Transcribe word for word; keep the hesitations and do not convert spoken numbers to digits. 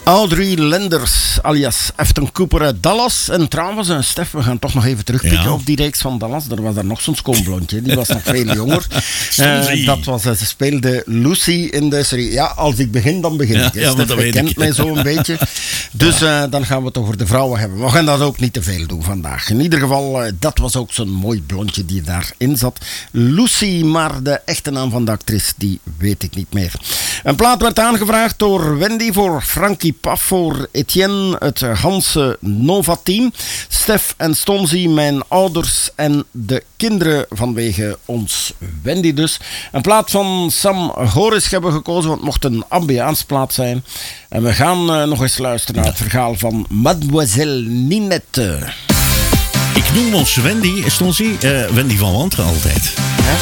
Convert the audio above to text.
Audrey Lenders, alias Afton Cooper uit Dallas. En trouwens, uh, Stef, we gaan toch nog even terugpikken ja. op die reeks van Dallas. Er was daar nog zo'n schoonblondje, die was nog veel jonger. Uh, dat was, uh, ze speelde Lucy in de serie. Ja, als ik begin, dan begin ik. Ja, ja, Stef, je kent ik. mij zo een beetje. Dus uh, dan gaan we het over de vrouwen hebben. We gaan dat ook niet te veel doen vandaag. In ieder geval, uh, dat was ook zo'n mooi blondje die daarin zat. Lucy, maar de echte naam van de actrice, die weet ik niet meer. Een plaat werd aangevraagd door Wendy voor Frankie Paf, voor Etienne, het Hanse Nova-team, Stef en Stonzi, mijn ouders en de kinderen vanwege ons Wendy dus. Een plaat van Sam Horis hebben we gekozen, want het mocht een ambiance-plaat zijn. En we gaan uh, nog eens luisteren naar het verhaal van Mademoiselle Ninette. Ik noem ons Wendy, Stonzi, uh, Wendy van Wanteren altijd.